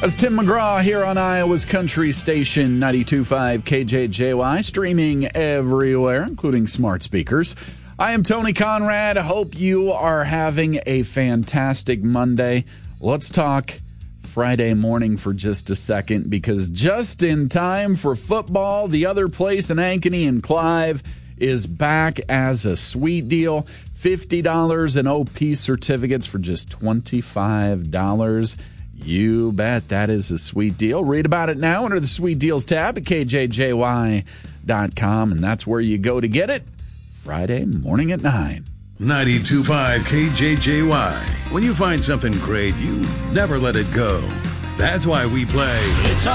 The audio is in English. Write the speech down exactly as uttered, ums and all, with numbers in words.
That's Tim McGraw here on Iowa's Country Station ninety-two point five K J J Y, streaming everywhere, including smart speakers. I am Tony Conrad. I hope you are having a fantastic Monday. Let's talk Friday morning for just a second, because just in time for football, the other place in Ankeny and Clive is back as a sweet deal. fifty dollars in O P certificates for just twenty-five dollars. You bet that is a sweet deal. Read about it now under the Sweet Deals tab at K J J Y dot com, and that's where you go to get it Friday morning at nine. ninety-two point five K J J Y. When you find something great, you never let it go. That's why we play... It's